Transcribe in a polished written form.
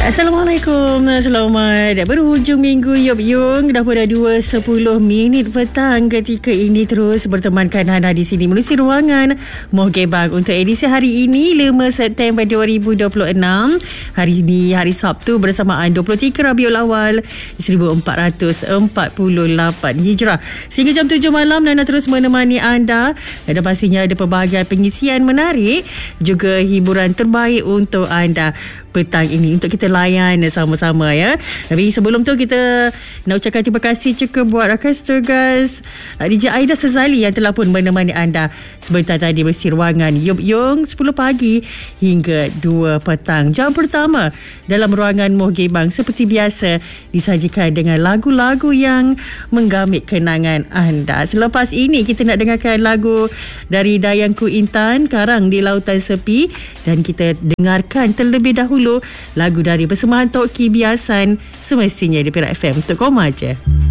Assalamualaikum, selamat berhujung minggu Yop Yung. Dah pada 2.10 petang ketika ini terus bertemankan Hana di sini menerusi ruangan Mohgebang untuk edisi hari ini 5 September 2026. Hari ini hari Sabtu bersamaan 23 Rabiul Awal 1448 Hijrah. Sehingga jam 7 malam Nana terus menemani anda dan pastinya ada pelbagai pengisian menarik juga hiburan terbaik untuk anda petang ini untuk kita layan sama-sama ya. Tapi sebelum tu kita nak ucapkan terima kasih juga buat orkestra guys DJ Aida Sazali yang telah pun menemani anda sebentar tadi bersih ruangan Yop Yung 10 pagi hingga 2 petang. Jam pertama dalam ruangan Mohgebang seperti biasa disajikan dengan lagu-lagu yang menggamit kenangan anda. Selepas ini kita nak dengarkan lagu dari Dayangku Intan, Karang di Lautan Sepi, dan kita dengarkan terlebih dahulu lagu dari persembahan Tok Ki Biasan semestinya di Perak FM untuk koma je.